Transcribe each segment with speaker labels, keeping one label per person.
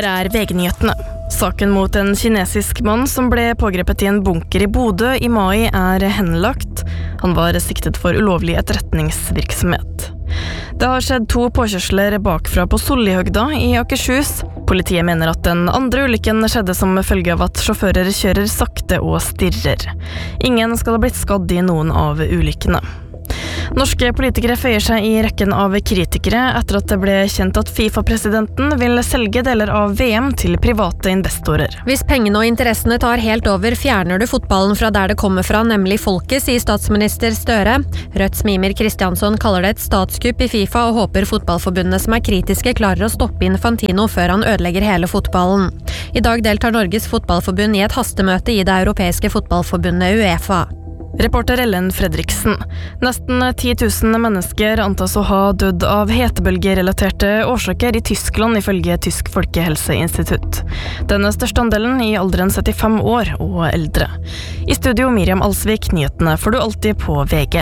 Speaker 1: Her VG-nyhetene. Saken mot en kinesisk mann som ble pågrepet i en bunker i Bodø i mai henlagt. Han var siktet for ulovlig etterretningsvirksomhet. Det har skjedd 2 påkjørsler bakfra på Sollihøgda i Akershus. Politiet mener at den andre ulykken skjedde som følge av at sjåfører kjører sakte og stirrer. Ingen skal ha blitt skadd i noen av ulykkene. Norske politikere føyer seg i rekken av kritikere etter at det ble kjent at FIFA-presidenten vil selge deler av VM til private investorer.
Speaker 2: Hvis pengene og interessene tar helt over, fjerner du fotballen fra der det kommer fra, nemlig folket, sier statsminister Støre. Rødts Mímir Kristjánsson kaller det et statskupp i FIFA og håper fotballforbundene som er kritiske klarer å stoppe Infantino før han ødelegger hele fotballen. I dag deltar Norges fotballforbund i et hastemøte i det europeiske fotballforbundet UEFA.
Speaker 1: Reporter Ellen Fredriksen. Nesten 10 000 mennesker antas å ha dødd av hetebølgerelaterte årsaker i Tyskland ifølge Tysk Folkehelseinstitutt. Den største andelen i alderen 75 år og eldre. I studio Miriam Alsvik, nyhetene får du alltid på VG.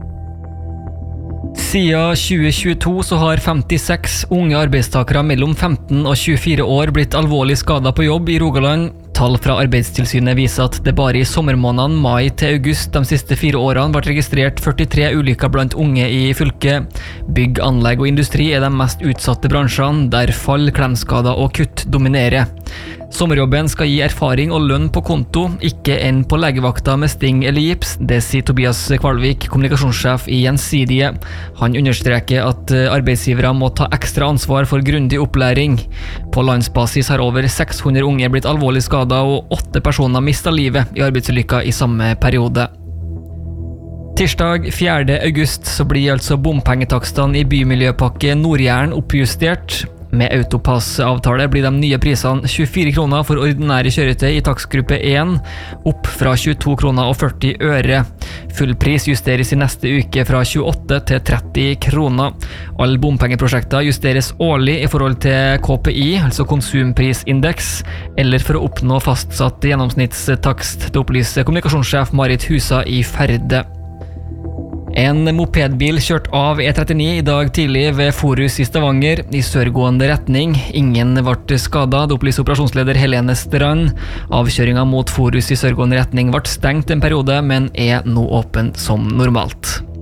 Speaker 3: Siden 2022 så har 56 unge arbeidstakere mellom 15 og 24 år blitt alvorlig skadet på jobb i Rogaland. Tall fra Arbeidstilsynet viser at det bare i sommermånedene mai til august de siste 4 årene ble registrert 43 ulykker blant unge i fylket. Bygg, anlegg og industri er de mest utsatte bransjene, der fall, klemskader og kutt dominerer. Sommerjobben skal gi erfaring og lønn på konto, ikke enn på legevakta med sting eller gips. Det sier Tobias Kvalvik, kommunikasjonssjef i Gjensidige. Han understreker at arbeidsgivere må ta ekstra ansvar for grundig opplæring. På landsbasis har over 600 unge blitt alvorlig skadet, og 8 personer mistet livet i arbeidsulykker i samme periode. Tirsdag 4. august så blir altså bompengetakstene i bymiljøpakke Nord-Jæren oppjustert. Med autopassavtale blir de nye prisene 24 kroner for ordinære kjøretøy i takstgruppe 1, opp fra 22 kroner og 40 øre. Fullpris justeres i neste uke fra 28 til 30 kroner. Alle bompengeprosjekter justeres årlig i forhold til KPI, altså konsumprisindeks, eller for å oppnå fastsatt gjennomsnittstakst, det opplyser kommunikasjonssjef Marit Husa i Ferde. En mopedbil kjørt av E39 i dag tidlig ved Forus i Stavanger i sørgående retning. Ingen ble skadet, det opplyser operasjonsleder Helene Strand. Avkjøringen mot Forus i sørgående retning ble stengt en periode, men er nå åpen som normalt.